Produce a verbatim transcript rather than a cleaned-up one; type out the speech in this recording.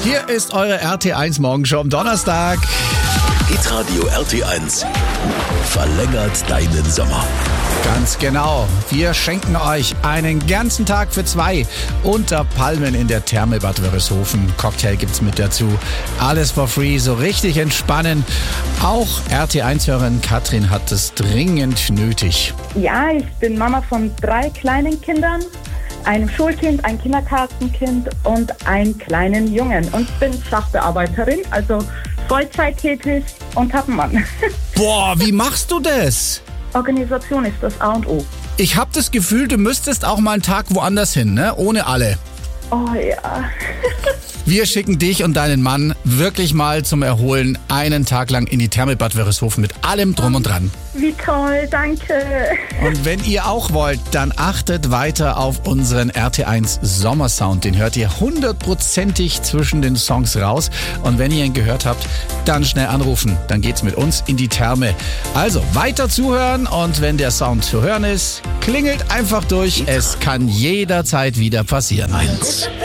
Hier ist eure R T eins Morgenshow am Donnerstag. Hitradio R T eins verlängert deinen Sommer. Ganz genau. Wir schenken euch einen ganzen Tag für zwei unter Palmen in der Therme Bad Wörishofen. Cocktail gibt's mit dazu. Alles for free, so richtig entspannen. Auch R T eins-Hörerin Katrin hat es dringend nötig. Ja, ich bin Mama von drei kleinen Kindern. Einem Schulkind, ein Kindergartenkind und einen kleinen Jungen. Und bin Sachbearbeiterin, also Vollzeit tätig und hab einen Mann. Boah, wie machst du das? Organisation ist das A und O. Ich hab das Gefühl, du müsstest auch mal einen Tag woanders hin, ne? Ohne alle. Oh ja. Wir schicken dich und deinen Mann wirklich mal zum Erholen einen Tag lang in die Therme Bad Wörishofen mit allem drum und dran. Wie toll, danke. Und wenn ihr auch wollt, dann achtet weiter auf unseren R T eins Sommersound. Den hört ihr hundertprozentig zwischen den Songs raus. Und wenn ihr ihn gehört habt, dann schnell anrufen. Dann geht's mit uns in die Therme. Also weiter zuhören und wenn der Sound zu hören ist, klingelt einfach durch. Es kann jederzeit wieder passieren. Eins.